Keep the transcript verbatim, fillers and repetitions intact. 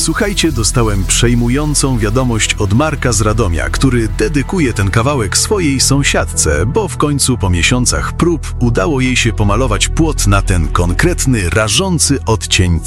Słuchajcie, dostałem przejmującą wiadomość od Marka z Radomia, który dedykuje ten kawałek swojej sąsiadce, bo w końcu po miesiącach prób udało jej się pomalować płot na ten konkretny, rażący odcień